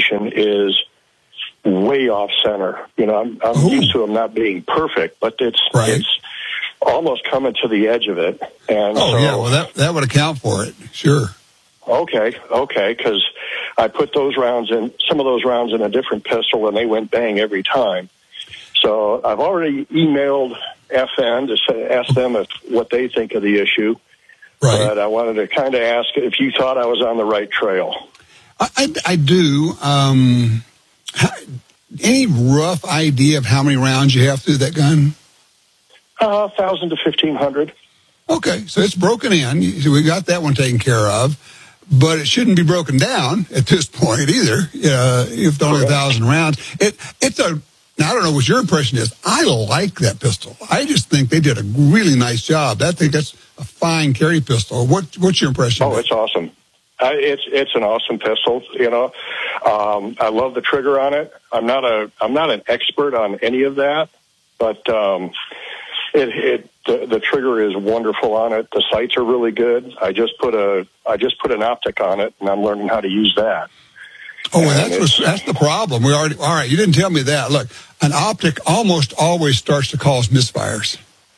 position is way off center. You know, I'm used to them not being perfect, but it's almost coming to the edge of it. And well, that would account for it. Sure. Okay, because I put some of those rounds in a different pistol, and they went bang every time. So I've already emailed FN to ask them what they think of the issue. Right. But I wanted to kind of ask if you thought I was on the right trail. I do. Any rough idea of how many rounds you have through that gun? 1,000 to 1,500. Okay, so it's broken in. So we got that one taken care of. But it shouldn't be broken down at this point either. If only 1,000 rounds. Now, I don't know what your impression is. I like that pistol. I just think they did a really nice job. I think that's a fine carry pistol. What's your impression? Oh, it's awesome. It's an awesome pistol. You know, I love the trigger on it. I'm not an expert on any of that, but the trigger is wonderful on it. The sights are really good. I just put an optic on it, and I'm learning how to use that. Oh, well, that's the problem. All right. You didn't tell me that. Look, an optic almost always starts to cause misfires.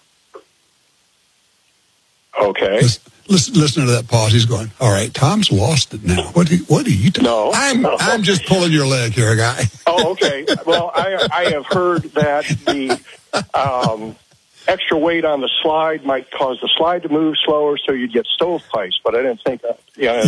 Okay. Listen to that pause. He's going, all right, Tom's lost it now. What are you doing? No. I'm just pulling your leg here, guy. Oh, okay. Well, I have heard that the extra weight on the slide might cause the slide to move slower, so you'd get stovepipes, but I didn't think that. No.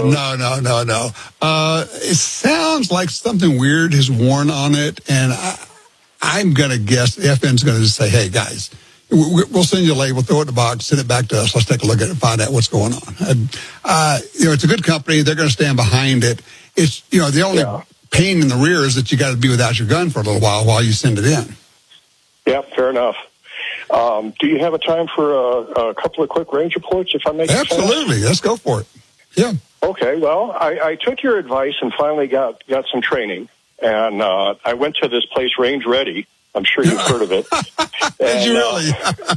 It sounds like something weird has worn on it, and I'm going to guess FN's going to just say, hey, guys, we'll send you a label, throw it in the box, send it back to us. Let's take a look at it and find out what's going on. And, it's a good company. They're going to stand behind it. It's, the only pain in the rear is that you got to be without your gun for a little while you send it in. Yeah, fair enough. Do you have a time for a couple of quick range reports, if I make sense? Absolutely. Let's go for it. Yeah. Okay. Well, I took your advice and finally got some training. And I went to this place, Range Ready. I'm sure you've heard of it. Did you really?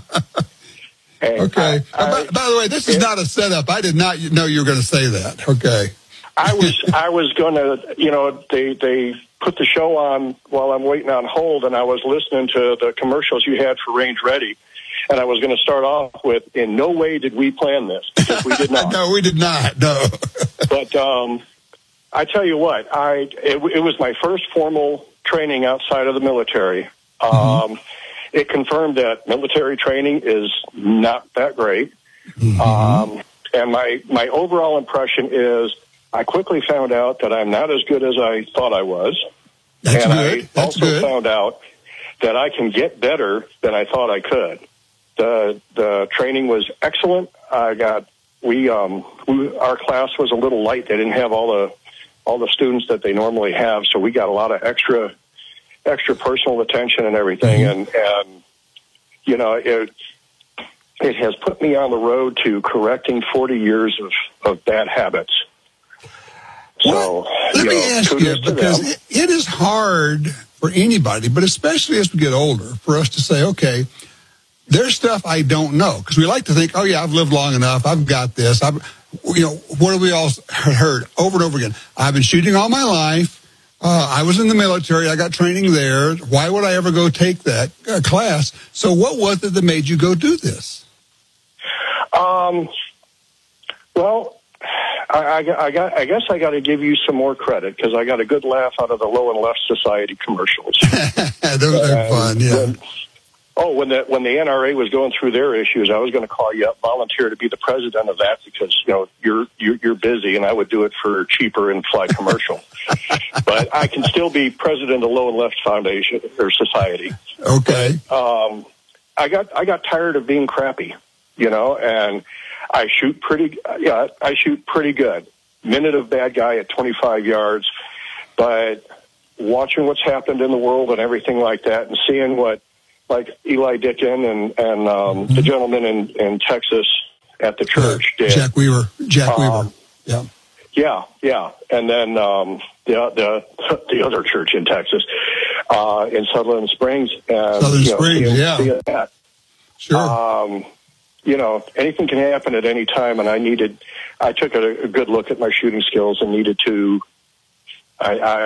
Okay. By the way, this is not a setup. I did not know you were going to say that. Okay. I was going to, they put the show on while I'm waiting on hold, and I was listening to the commercials you had for Range Ready, and I was going to start off with, in no way did we plan this, because we did not. No, we did not, no. But I tell you what, it was my first formal training outside of the military. It confirmed that military training is not that great. And my overall impression is I quickly found out that I'm not as good as I thought I was. That's and good. I also found out that I can get better than I thought I could. The training was excellent. Our class was a little light. They didn't have all the students that they normally have, so we got a lot of extra personal attention and everything. And it has put me on the road to correcting 40 years of bad habits. So, let me ask you, because it is hard for anybody, but especially as we get older, for us to say, okay, there's stuff I don't know. Because we like to think, oh, yeah, I've lived long enough. I've got this. What have we all heard over and over again? I've been shooting all my life. I was in the military. I got training there. Why would I ever go take that class? So what was it that made you go do this? Well, I guess I got to give you some more credit, because I got a good laugh out of the Low and Left Society commercials. Those are fun, yeah. When the NRA was going through their issues, I was going to call you up, volunteer to be the president of that, because you're busy, and I would do it for cheaper and fly commercial. But I can still be president of Low and Left Foundation or Society. Okay. I got tired of being crappy, and I shoot pretty good. Minute of bad guy at 25 yards, but watching what's happened in the world and everything like that, and seeing what, like Eli Dickin and the gentleman in Texas at the church did. Jack Weaver. Yeah. Yeah. And then the other church in Texas, in Sutherland Springs. Yeah. That. Sure. Anything can happen at any time, and I took a good look at my shooting skills and needed to.